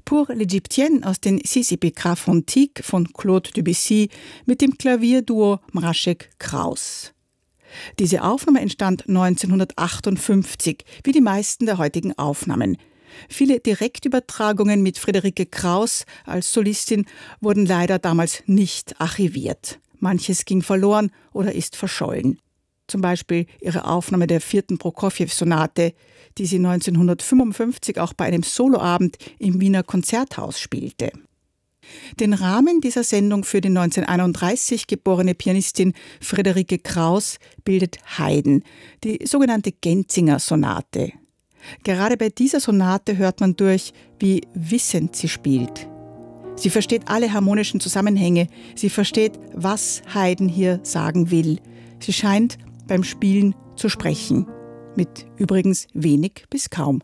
Pour l'Égyptienne aus den Six Épicras Fontiques von Claude Debussy mit dem Klavierduo Mrašek-Kraus. Diese Aufnahme entstand 1958, wie die meisten der heutigen Aufnahmen. Viele Direktübertragungen mit Friederike Kraus als Solistin wurden leider damals nicht archiviert. Manches ging verloren oder ist verschollen. Zum Beispiel ihre Aufnahme der 4. Prokofjew-Sonate, die sie 1955 auch bei einem Soloabend im Wiener Konzerthaus spielte. Den Rahmen dieser Sendung für die 1931 geborene Pianistin Friederike Kraus bildet Haydn, die sogenannte Genzinger-Sonate. Gerade bei dieser Sonate hört man durch, wie wissend sie spielt. Sie versteht alle harmonischen Zusammenhänge, sie versteht, was Haydn hier sagen will. Sie scheint beim Spielen zu sprechen, mit übrigens wenig bis kaum